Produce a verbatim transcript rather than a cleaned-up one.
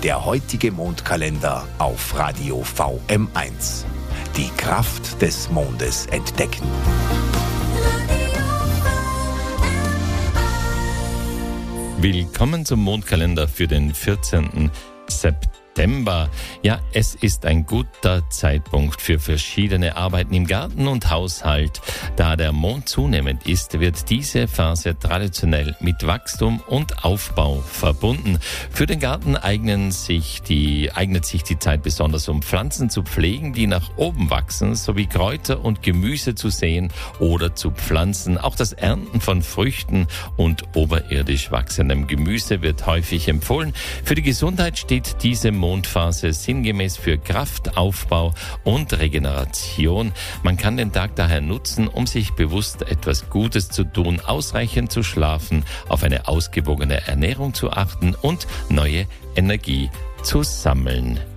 Der heutige Mondkalender auf Radio V M eins. Die Kraft des Mondes entdecken. Willkommen zum Mondkalender für den vierzehnten September. Ja, es ist ein guter Zeitpunkt für verschiedene Arbeiten im Garten und Haushalt. Da der Mond zunehmend ist, wird diese Phase traditionell mit Wachstum und Aufbau verbunden. Für den Garten eignen sich die, eignet sich die Zeit besonders, um Pflanzen zu pflegen, die nach oben wachsen, sowie Kräuter und Gemüse zu säen oder zu pflanzen. Auch das Ernten von Früchten und oberirdisch wachsendem Gemüse wird häufig empfohlen. Für die Gesundheit steht diese Mondphase sinngemäß für Kraft, Aufbau und Regeneration. Man kann den Tag daher nutzen, um sich bewusst etwas Gutes zu tun, ausreichend zu schlafen, auf eine ausgewogene Ernährung zu achten und neue Energie zu sammeln.